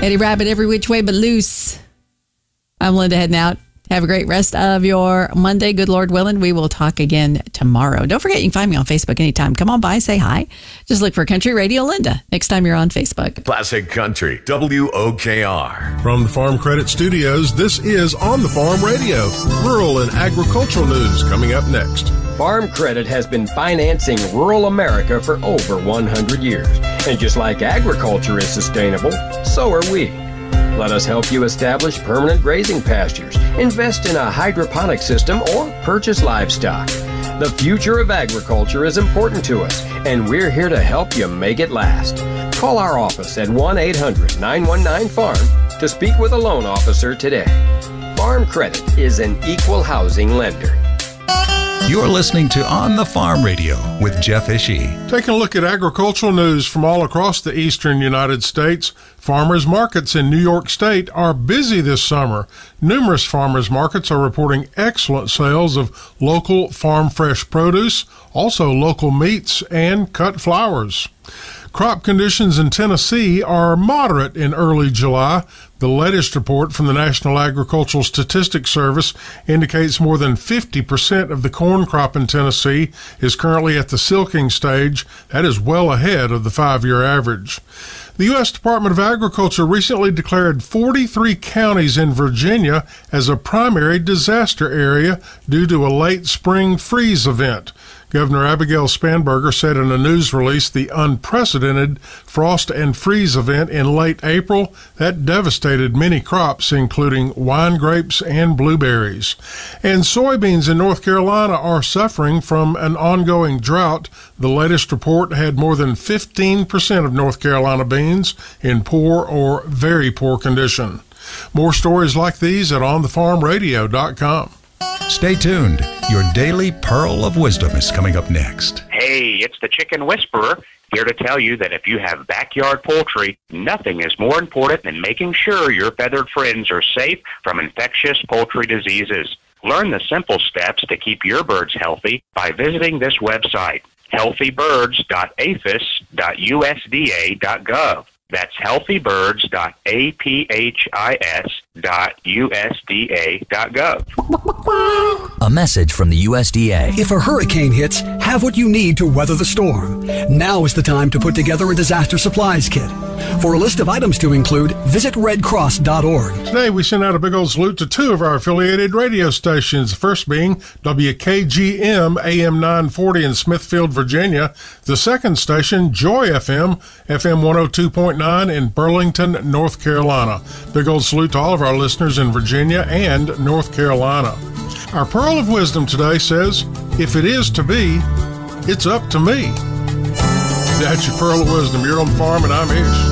Eddie Rabbit, every which way but loose. I'm Linda, heading out. Have a great rest of your Monday. Good Lord willing, we will talk again tomorrow. Don't forget, you can find me on Facebook anytime. Come on by, say hi. Just look for Country Radio Linda next time you're on Facebook. Classic Country, WOKR. From the Farm Credit Studios, this is On the Farm Radio. Rural and agricultural news coming up next. Farm Credit has been financing rural America for over 100 years. And just like agriculture is sustainable, so are we. Let us help you establish permanent grazing pastures, invest in a hydroponic system, or purchase livestock. The future of agriculture is important to us, and we're here to help you make it last. Call our office at 1-800-919-FARM to speak with a loan officer today. Farm Credit is an equal housing lender. You're listening to On the Farm Radio with Jeff Ishii. Taking a look at agricultural news from all across the eastern United States, farmers markets in New York State are busy this summer. Numerous farmers markets are reporting excellent sales of local farm fresh produce, also local meats and cut flowers. Crop conditions in Tennessee are moderate in early July. The latest report from the National Agricultural Statistics Service indicates more than 50% of the corn crop in Tennessee is currently at the silking stage. That is well ahead of the 5-year average. The U.S. Department of Agriculture recently declared 43 counties in Virginia as a primary disaster area due to a late spring freeze event. Governor Abigail Spanberger said in a news release the unprecedented frost and freeze event in late April that devastated many crops, including wine grapes and blueberries. And soybeans in North Carolina are suffering from an ongoing drought. The latest report had more than 15% of North Carolina beans in poor or very poor condition. More stories like these at onthefarmradio.com. Stay tuned. Your daily pearl of wisdom is coming up next. Hey, it's the Chicken Whisperer, here to tell you that if you have backyard poultry, nothing is more important than making sure your feathered friends are safe from infectious poultry diseases. Learn the simple steps to keep your birds healthy by visiting this website, healthybirds.aphis.usda.gov. That's healthybirds.aphis.usda.gov. A message from the USDA. If a hurricane hits, have what you need to weather the storm. Now is the time to put together a disaster supplies kit. For a list of items to include, visit redcross.org. Today we sent out a big old salute to 2 of our affiliated radio stations, the first being WKGM AM 940 in Smithfield, Virginia. The second station, Joy FM, FM 102.9 in Burlington, North Carolina. Big old salute to all of our listeners in Virginia and North Carolina. Our Pearl of Wisdom today says, if it is to be, it's up to me. That's your Pearl of Wisdom. You're on the farm and I'm Ish.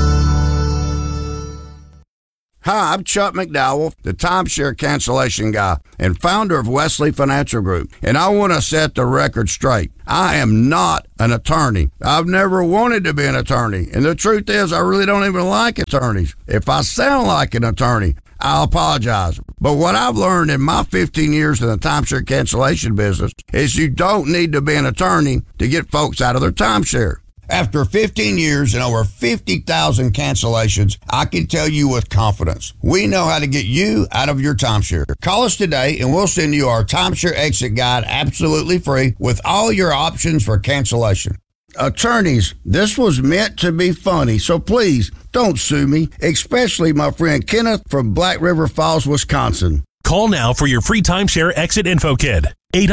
Hi, I'm Chuck McDowell, the timeshare cancellation guy and founder of Wesley Financial Group. And I want to set the record straight. I am not an attorney. I've never wanted to be an attorney. And the truth is, I really don't even like attorneys. If I sound like an attorney, I'll apologize. But what I've learned in my 15 years in the timeshare cancellation business is you don't need to be an attorney to get folks out of their timeshare. After 15 years and over 50,000 cancellations, I can tell you with confidence, we know how to get you out of your timeshare. Call us today and we'll send you our timeshare exit guide absolutely free with all your options for cancellation. Attorneys, this was meant to be funny, so please don't sue me, especially my friend Kenneth from Black River Falls, Wisconsin. Call now for your free timeshare exit info kit.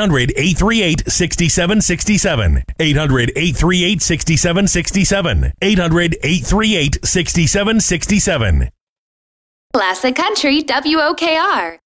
800-838-6767. 800-838-6767. 800-838-6767. Classic Country WOKR.